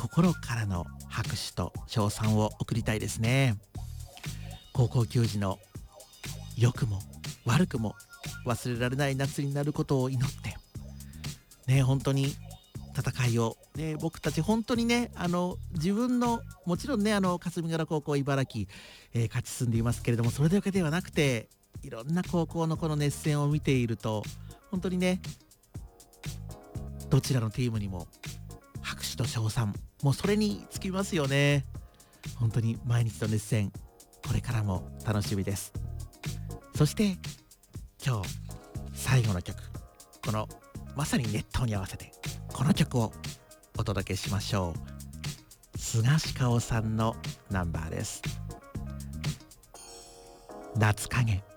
心からの拍手と称賛を送りたいですね。高校球児の良くも悪くも忘れられない夏になることを祈ってね、本当に戦いを、ね、僕たち本当にね、自分のもちろんね、霞ヶ浦高校茨城、勝ち進んでいますけれども、それだけではなくていろんな高校のこの熱戦を見ていると本当にね、どちらのチームにも拍手と称賛、もうそれにつきますよね。本当に毎日の熱戦、これからも楽しみです。そして今日最後の曲、このまさに熱湯に合わせてこの曲をお届けしましょう。菅氏香さんのナンバーです。夏影。